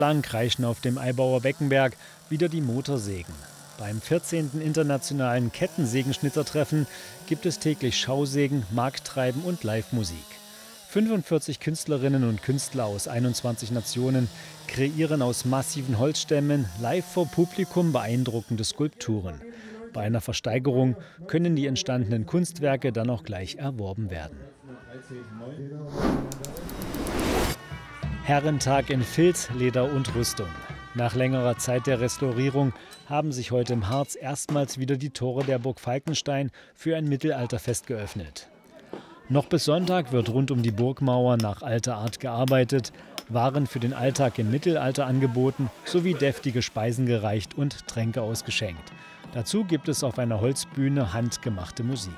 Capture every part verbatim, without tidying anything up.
Lang kreischen auf dem Eibauer Beckenberg wieder die Motorsägen. Beim vierzehnten internationalen Kettensägenschnitzertreffen gibt es täglich Schausägen, Markttreiben und Live-Musik. fünfundvierzig Künstlerinnen und Künstler aus einundzwanzig Nationen kreieren aus massiven Holzstämmen live vor Publikum beeindruckende Skulpturen. Bei einer Versteigerung können die entstandenen Kunstwerke dann auch gleich erworben werden. Herrentag in Filz, Leder und Rüstung. Nach längerer Zeit der Restaurierung haben sich heute im Harz erstmals wieder die Tore der Burg Falkenstein für ein Mittelalterfest geöffnet. Noch bis Sonntag wird rund um die Burgmauer nach alter Art gearbeitet, Waren für den Alltag im Mittelalter angeboten sowie deftige Speisen gereicht und Tränke ausgeschenkt. Dazu gibt es auf einer Holzbühne handgemachte Musik.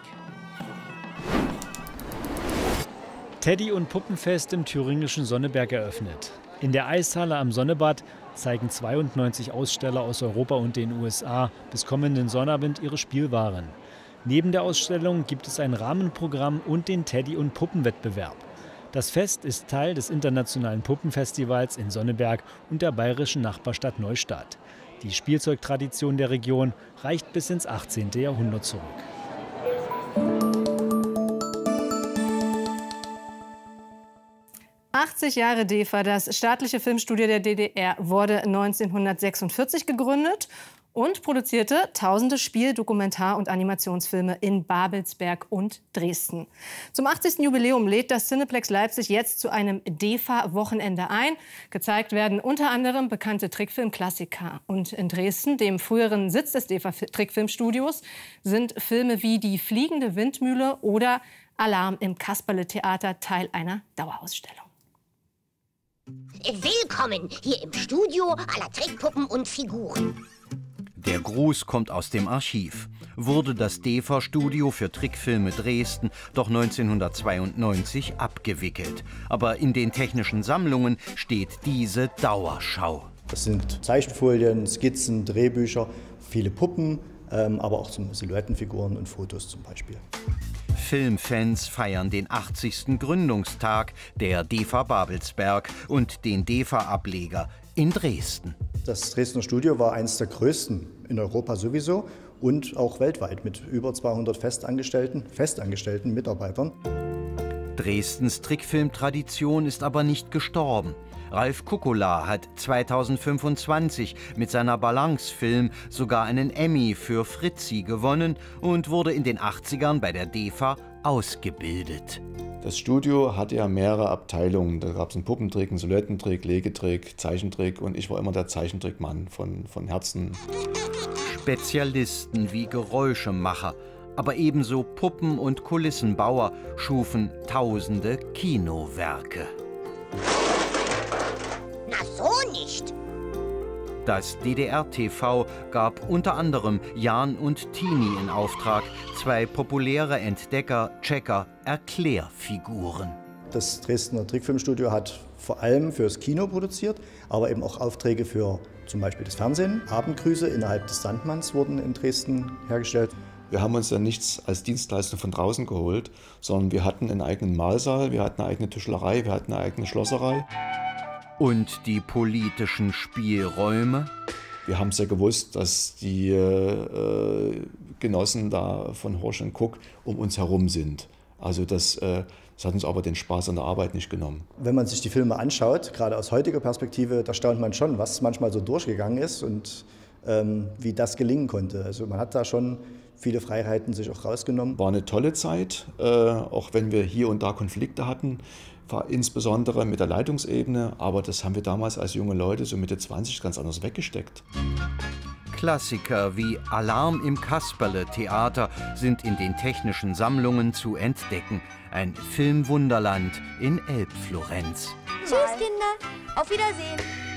Teddy- und Puppenfest im thüringischen Sonneberg eröffnet. In der Eishalle am Sonnebad zeigen zweiundneunzig Aussteller aus Europa und den U S A bis kommenden Sonnabend ihre Spielwaren. Neben der Ausstellung gibt es ein Rahmenprogramm und den Teddy- und Puppenwettbewerb. Das Fest ist Teil des internationalen Puppenfestivals in Sonneberg und der bayerischen Nachbarstadt Neustadt. Die Spielzeugtradition der Region reicht bis ins achtzehnte Jahrhundert zurück. achtzig Jahre DEFA, das staatliche Filmstudio der D D R, wurde neunzehnhundertsechsundvierzig gegründet und produzierte tausende Spiel-, Dokumentar- und Animationsfilme in Babelsberg und Dresden. Zum achtzigsten Jubiläum lädt das Cineplex Leipzig jetzt zu einem DEFA-Wochenende ein. Gezeigt werden unter anderem bekannte Trickfilmklassiker. Und in Dresden, dem früheren Sitz des DEFA-Trickfilmstudios, sind Filme wie Die fliegende Windmühle oder Alarm im Kasperle-Theater Teil einer Dauerausstellung. Willkommen hier im Studio aller Trickpuppen und Figuren. Der Gruß kommt aus dem Archiv. Wurde das DEFA-Studio für Trickfilme Dresden doch neunzehnhundertzweiundneunzig abgewickelt. Aber in den technischen Sammlungen steht diese Dauerschau. Das sind Zeichenfolien, Skizzen, Drehbücher, viele Puppen, ähm, aber auch zum Silhouettenfiguren und Fotos zum Beispiel. Filmfans feiern den achtzigsten Gründungstag der DEFA Babelsberg und den DEFA-Ableger in Dresden. Das Dresdner Studio war eines der größten in Europa sowieso und auch weltweit mit über zweihundert festangestellten, festangestellten Mitarbeitern. Dresdens Trickfilmtradition ist aber nicht gestorben. Ralf Kukula hat zweitausendfünfundzwanzig mit seiner Balance-Film sogar einen Emmy für Fritzi gewonnen und wurde in den achtzigern bei der DEFA ausgebildet. Das Studio hatte ja mehrere Abteilungen. Da gab es einen Puppentrick, einen Silhouettentrick, Legetrick, Zeichentrick und ich war immer der Zeichentrickmann von, von Herzen. Spezialisten wie Geräuschemacher, aber ebenso Puppen- und Kulissenbauer schufen tausende Kinowerke. Na so nicht! Das D D R-T V gab unter anderem Jan und Tini in Auftrag, zwei populäre Entdecker, Checker, Erklärfiguren. Das Dresdner Trickfilmstudio hat vor allem fürs Kino produziert, aber eben auch Aufträge für zum Beispiel das Fernsehen. Abendgrüße innerhalb des Sandmanns wurden in Dresden hergestellt. Wir haben uns dann nichts als Dienstleistung von draußen geholt, sondern wir hatten einen eigenen Mahlsaal, wir hatten eine eigene Tischlerei, wir hatten eine eigene Schlosserei. Und die politischen Spielräume? Wir haben es ja gewusst, dass die äh, Genossen da von Horsch und Cook um uns herum sind. Also das, äh, das hat uns aber den Spaß an der Arbeit nicht genommen. Wenn man sich die Filme anschaut, gerade aus heutiger Perspektive, da staunt man schon, was manchmal so durchgegangen ist und ähm, wie das gelingen konnte. Also man hat da schon viele Freiheiten sich auch rausgenommen. War eine tolle Zeit, äh, auch wenn wir hier und da Konflikte hatten. War insbesondere mit der Leitungsebene, aber das haben wir damals als junge Leute, so Mitte zwanzig, ganz anders weggesteckt. Klassiker wie Alarm im Kasperle-Theater sind in den technischen Sammlungen zu entdecken. Ein Filmwunderland in Elbflorenz. Tschüss, Kinder. Auf Wiedersehen.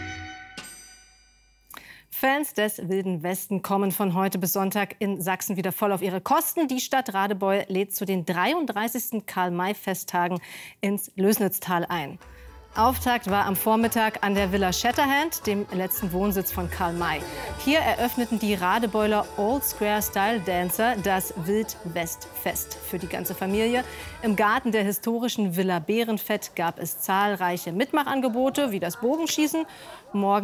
Fans des Wilden Westen kommen von heute bis Sonntag in Sachsen wieder voll auf ihre Kosten. Die Stadt Radebeul lädt zu den dreiunddreißigsten Karl-May-Festtagen ins Lößnitztal ein. Auftakt war am Vormittag an der Villa Shatterhand, dem letzten Wohnsitz von Karl May. Hier eröffneten die Radebeuler Old Square Style Dancer das Wild-West-Fest für die ganze Familie. Im Garten der historischen Villa Bärenfett gab es zahlreiche Mitmachangebote wie das Bogenschießen. Morgen